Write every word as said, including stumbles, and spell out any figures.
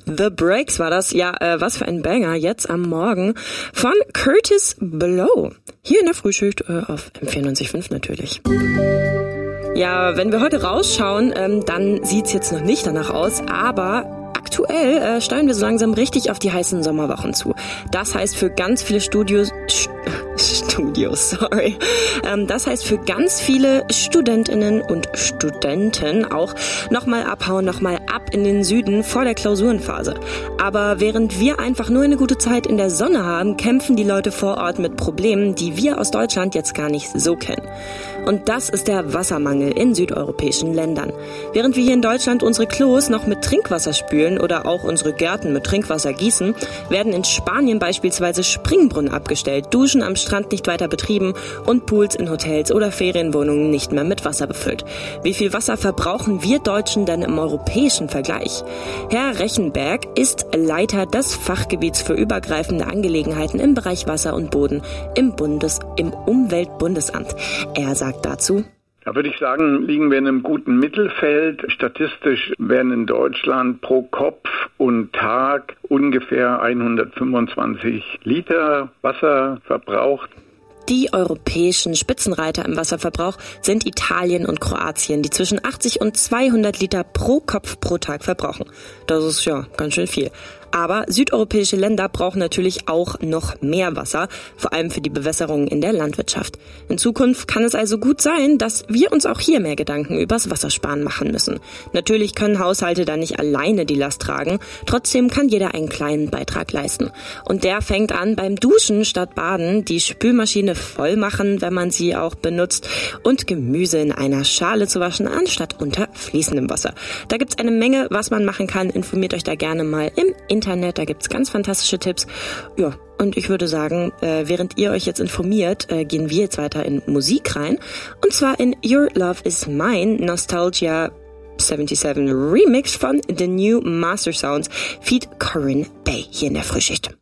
The Breaks war das. Ja, äh, was für ein Banger jetzt am Morgen von Kurtis Blow. Hier in der Frühschicht äh, auf M vierundneunzig Komma fünf natürlich. Ja, wenn wir heute rausschauen, ähm, dann sieht's jetzt noch nicht danach aus, aber aktuell äh, steuern wir so langsam richtig auf die heißen Sommerwochen zu. Das heißt für ganz viele Studios... St- Studios, sorry. Ähm, das heißt für ganz viele Studentinnen und Studenten auch nochmal abhauen, nochmal ab in den Süden vor der Klausurenphase. Aber während wir einfach nur eine gute Zeit in der Sonne haben, kämpfen die Leute vor Ort mit Problemen, die wir aus Deutschland jetzt gar nicht so kennen. Und das ist der Wassermangel in südeuropäischen Ländern. Während wir hier in Deutschland unsere Klos noch mit Trinkwasser spülen oder auch unsere Gärten mit Trinkwasser gießen, werden in Spanien beispielsweise Springbrunnen abgestellt, Duschen am Strand nicht weiter betrieben und Pools in Hotels oder Ferienwohnungen nicht mehr mit Wasser befüllt. Wie viel Wasser verbrauchen wir Deutschen denn im europäischen Vergleich? Herr Rechenberg ist Leiter des Fachgebiets für übergreifende Angelegenheiten im Bereich Wasser und Boden im Bundes, im Umweltbundesamt. Er sagt dazu: Da würde ich sagen, liegen wir in einem guten Mittelfeld. Statistisch werden in Deutschland pro Kopf und Tag ungefähr hundertfünfundzwanzig Liter Wasser verbraucht. Die europäischen Spitzenreiter im Wasserverbrauch sind Italien und Kroatien, die zwischen achtzig und zweihundert Liter pro Kopf pro Tag verbrauchen. Das ist ja ganz schön viel. Aber südeuropäische Länder brauchen natürlich auch noch mehr Wasser, vor allem für die Bewässerung in der Landwirtschaft. In Zukunft kann es also gut sein, dass wir uns auch hier mehr Gedanken übers Wassersparen machen müssen. Natürlich können Haushalte da nicht alleine die Last tragen, trotzdem kann jeder einen kleinen Beitrag leisten. Und der fängt an beim Duschen statt Baden, die Spülmaschine voll machen, wenn man sie auch benutzt, und Gemüse in einer Schale zu waschen, anstatt unter fließendem Wasser. Da gibt's eine Menge, was man machen kann. Informiert euch da gerne mal im Internet, da gibt's ganz fantastische Tipps. Ja, und ich würde sagen, äh, während ihr euch jetzt informiert, äh, gehen wir jetzt weiter in Musik rein. Und zwar in Your Love Is Mine, Nostalgia siebenundsiebzig Remix von The New Master Sounds, feat. Corinne Bay hier in der Frühschicht.